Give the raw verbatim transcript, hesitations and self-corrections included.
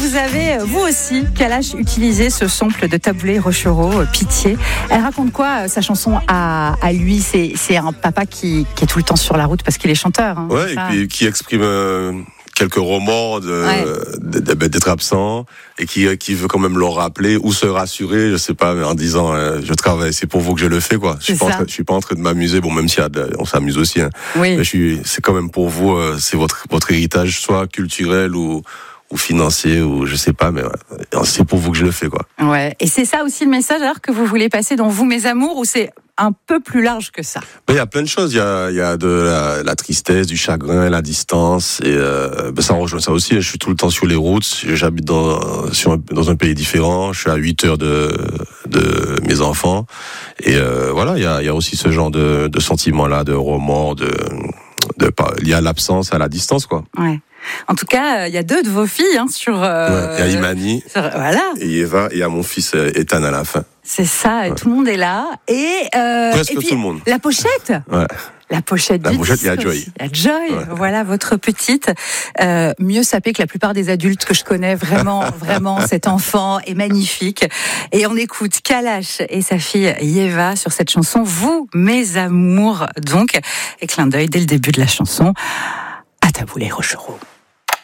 vous avez, vous aussi, Kalash, utilisé ce sample de Taboulé Rochereau, Pitié. Elle raconte quoi, sa chanson à, à lui? C'est, c'est un papa qui, qui est tout le temps sur la route parce qu'il est chanteur. Hein, ouais, et puis qui exprime euh, quelques remords de, ouais. de, de, d'être absent et qui, qui veut quand même le rappeler ou se rassurer, je sais pas, en disant euh, je travaille, c'est pour vous que je le fais, quoi. Je suis pas en train, je suis pas en train de m'amuser, bon, même si on s'amuse aussi, hein. Oui. Mais je suis, c'est quand même pour vous, euh, c'est votre, votre héritage, soit culturel ou, ou financier, ou je sais pas, mais ouais, c'est pour vous que je le fais, quoi. Ouais. Et c'est ça aussi le message alors que vous voulez passer dans Vous mes amours, ou c'est un peu plus large que ça? Ben, il y a plein de choses. Il y a, il y a de la, la tristesse, du chagrin, la distance, et euh, ben, ça rejoint ça aussi. Je suis tout le temps sur les routes. J'habite dans, sur un, dans un pays différent. Je suis à huit heures de, de mes enfants, et euh, voilà. Il y a, il y a aussi ce genre de, de sentiments-là, de remords, de, de, lié à l'absence, à la distance, quoi. Ouais. En tout cas, il y a deux de vos filles hein, sur. Euh, ouais, il y a Imani, sur, voilà. Et Eva, et il y a mon fils Ethan à la fin. C'est ça, ouais. Tout le monde est là. Et, euh, presque et puis, tout le monde. La pochette. Ouais. La pochette la du pochette, il y a disque Joy. Il y a Joy, ouais. Voilà, votre petite. Euh, mieux sapée que la plupart des adultes que je connais. Vraiment, vraiment, cet enfant est magnifique. Et on écoute Kalash et sa fille Yeva sur cette chanson, Vous, mes amours. Donc, et clin d'œil dès le début de la chanson à Taboulé Rochereau.